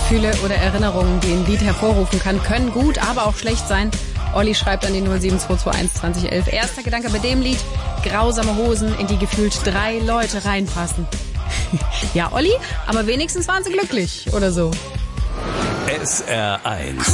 Gefühle oder Erinnerungen, die ein Lied hervorrufen kann, können gut, aber auch schlecht sein. Olli schreibt an die 07221 2011. Erster Gedanke bei dem Lied: grausame Hosen, in die gefühlt 3 Leute reinpassen. Ja, Olli, aber wenigstens waren sie glücklich oder so. SR1